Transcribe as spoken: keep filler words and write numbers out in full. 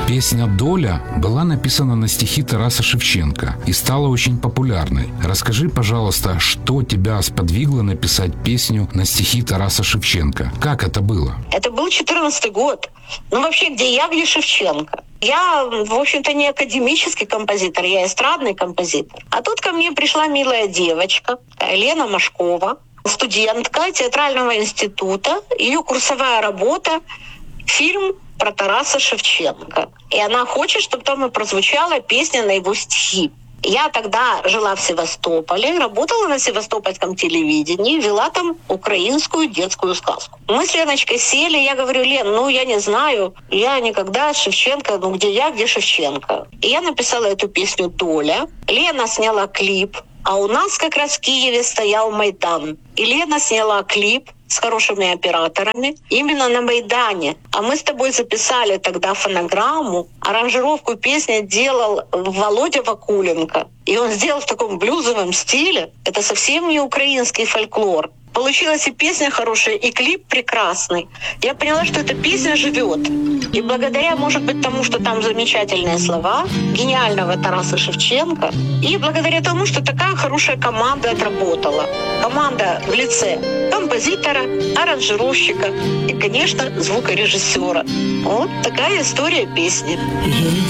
Песня «Доля» была написана на стихи Тараса Шевченко и стала очень популярной. Расскажи, пожалуйста, что тебя сподвигло написать песню на стихи Тараса Шевченко? Как это было? Это был четырнадцатый год. Ну, вообще, где я, где Шевченко? Я, в общем-то, не академический композитор, я эстрадный композитор. А тут ко мне пришла милая девочка, Лена Машкова, студентка театрального института. Ее курсовая работа — фильм про Тараса Шевченко. И она хочет, чтобы там и прозвучала песня на его стихи. Я тогда жила в Севастополе, работала на севастопольском телевидении, вела там украинскую детскую сказку. Мы с Леночкой сели, я говорю: Лен, ну я не знаю, я никогда Шевченко, ну где я, где Шевченко. И я написала эту песню «Доля». Лена сняла клип, а у нас как раз в Киеве стоял Майдан. И Лена сняла клип с хорошими операторами именно на Майдане. А мы с тобой записали тогда фонограмму. Аранжировку песни делал Володя Вакуленко. И он сделал в таком блюзовом стиле. Это совсем не украинский фольклор. Получилась и песня хорошая, и клип прекрасный. Я поняла, что эта песня живет. И благодаря, может быть, тому, что там замечательные слова гениального Тараса Шевченко, и благодаря тому, что такая хорошая команда отработала. Команда в лице композитора, аранжировщика и, конечно, звукорежиссера. Вот такая история песни.